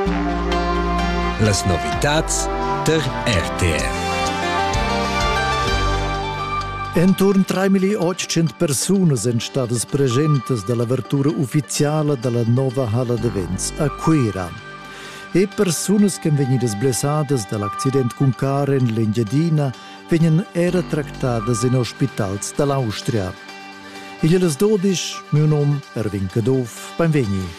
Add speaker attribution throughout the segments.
Speaker 1: Las novitats der RTR.
Speaker 2: Entorn 3.800 persone sono state presenti dall'apertura ufficiale della nuova Hala d'Events a Quera. E persone che vengono blessate dall'accidente con carro in Lengiadina vengono trattate in ospitali dall'Austria. E alle 12, mio nome è Erwin Cadov, benvenuti.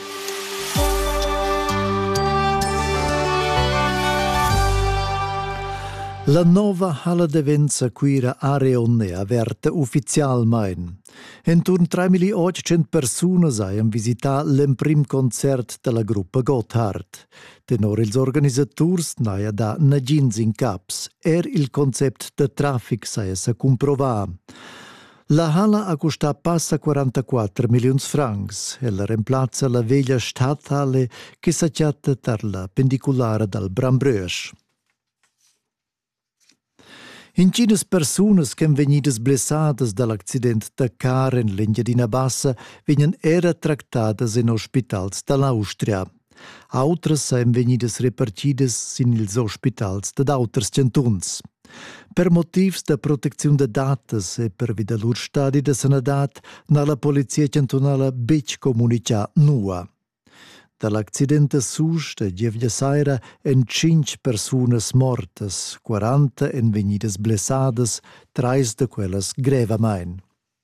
Speaker 2: La nuova Hala d'Events a Quera Areone è aperta ufficialmente. Intorno 3.800 persone hanno visitato il primo concerto della gruppa Gotthard. Tenor ils organisatori hanno dato una gins in caps. Il concetto di traffico si comprovare. La Hala ha costato passa 44 milioni di francs e la reemplaza la vecchia Stadthalle che si chiama per la pendicolare dal Brambrösch. Incines persone che vengono blessate dall'accidente da car in Lengiadina Bassa vengono trattate in ospitali dall'Austria. Altre sono venute repartite in gli ospitali di altri cantoni. Per motivi di protezione dei dati e per vedere il loro stato di sanità, la polizia cantonale bec comunica nuova. Dall'accidente sus de gievia saira en 5 personas mortas, 40 en venidas blessadas, 3 de quellas grevamain.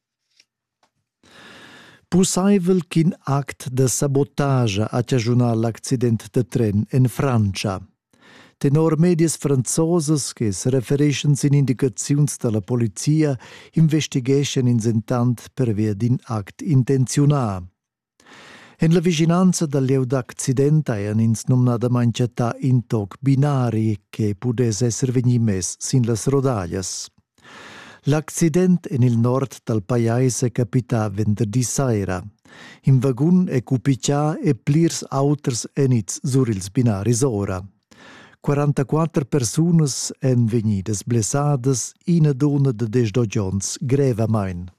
Speaker 2: Possibile qu'un act de sabotage ha cagiunat l'accidente de tren in Francia. Tenor medias franzosas che si referiscono in indicazioni della polizia investigescono insentant per via d'un act intenzionale. En la vicinanza dall'accidente hanno insnomnadamente città in toc binari che potesse essere venuti messi sin las rodaglias. L'accidente in il nord del paese capita venerdì sera. In vagun è cupiccià e plirs auters enits sur ils binaris ora. 44 persone en venidas blessades, una donna de 10 giorni grevamain.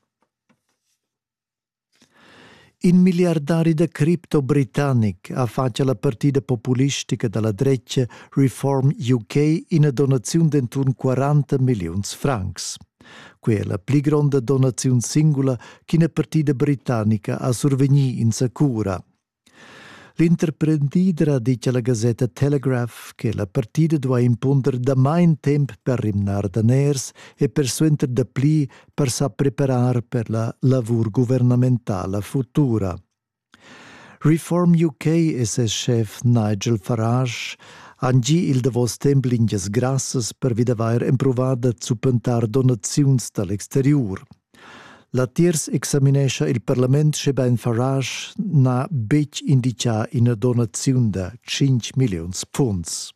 Speaker 2: In miliardari da cripto britannic ha fatto la partita populistica della Dreccia Reform UK in una donazione di intorno 40 milioni di francs. Quella è la più grande donazione singola che una partita britannica ha survenuto in sicura. L'interprendidra dice alla Gazzetta Telegraph che la partita deve impondere da mai tempo per rimnar da ners e per suenter da pli per sa preparare per la lavoro governamentale futura. Reform UK e ses chef Nigel Farage han gi il davos templinges grasses per vidavar improvada suppentar donazioni dall'exterior. La tiers examinescha il Parlament che ben Farage na bec indica in una donazione da 5 milioni di punts.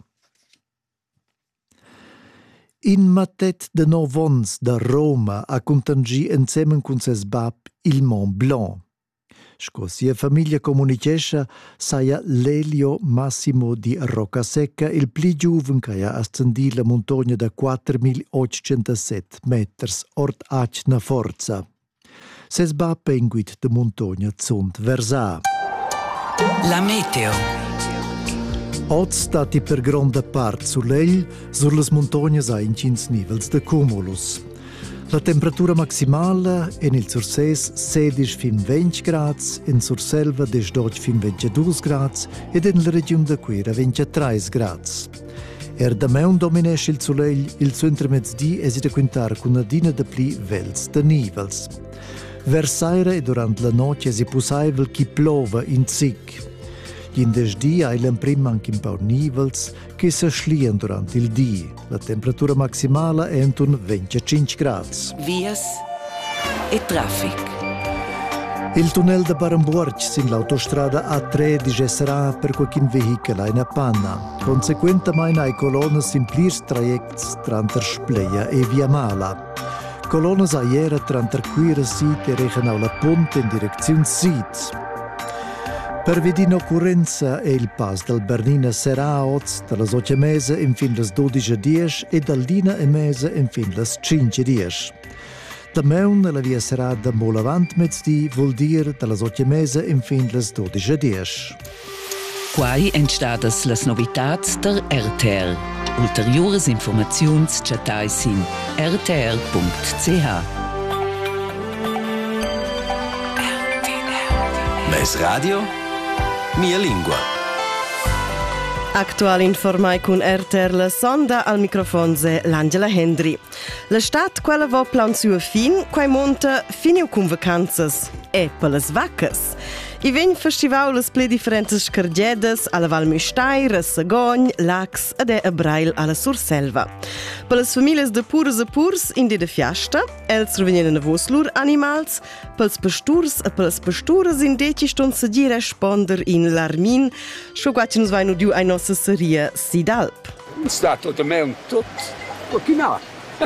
Speaker 2: In matet de novons da Roma a contangi insieme con ses bab il Mont Blanc. Scosia famiglia comunicescha saia Lelio Massimo di Roccasecca il pli giuven che ha ascendito la montagna da 4.807 meters ort ac na forza. Ses bab penguit de montagna zunt versa.
Speaker 3: La meteo.
Speaker 2: Oggi stati per grande parte sull'egl, sur las montagne a incins nivels de cumulus. La temperatura maximale in il Surses 16 fin 20 gradi, in Surselva 18 fin 22 gradi ed in la regione de Quera 23 gradi. Da meun dominesce il soleil, il suo intermezzdi è da quintar con una dina de pli vels de nivels. Versaire e durante la notte è possibile che piova in zic. In desdì hai l'emprim anche un po' nivels che si schlien durante il dì. La temperatura maximale è intorno 25 gradi.
Speaker 3: Vias e traffic.
Speaker 2: Il tunnel de Barenburg sin l'autostrada A3 digesserà per qualche veicolo in panna. Conseguentemente ai colonne sin plirs trajects tra Spleia e Via Mala. Colonnes aera tra Quira Sud e rechen la ponte in direzione Sud. Per via di un'occorrenza è il pass dal Bernina Serà oggi dalle 8 mese in fin les 12:10 e dal Dina e mese in fin les 5:10. Da meun la via Serà da Molavant mezzdi vuol dire dalle 8 mese in fin les 12:10.
Speaker 3: Quai entstadas las novitats der RTR. Ulteriores informaziuns chatai sin rtr.ch.
Speaker 1: Mes radio, mia lingua.
Speaker 4: Actual informai con RTR la sonda al microfonze l'Angela Hendry. La stat quella vo plan sua fin, quai monta finiu con vacanzas e per las vacas. I vegn festival las ple differentes scargedas alla Val Müstair, a Sagogn, Lax ed a Brail alla Surselva. Per las famiglie de purs a purs in de fiasta, els revenien a vos lur animals, pels pasturs e per las pasturas in deci ston sa di responder in l'Armin, scho quaci nos vai nu diu ai nossa seria Sidalp.
Speaker 5: Sta tot a me un tot, pochino.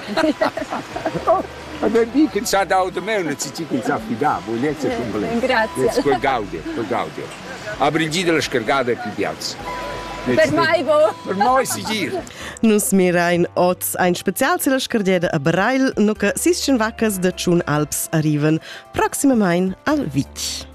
Speaker 5: Ma dico sa da auto me non si ci sa fida, volete completo.
Speaker 6: Grazie.
Speaker 5: Quel gaudio. A Brigida la scargata più piazza.
Speaker 6: Per mai vo.
Speaker 5: Per noi si gira.
Speaker 4: Nus mirain oz ein special sila scardieda a Brail, no che 16 vacas da Tschun Alps arriven proximamain al Vitg.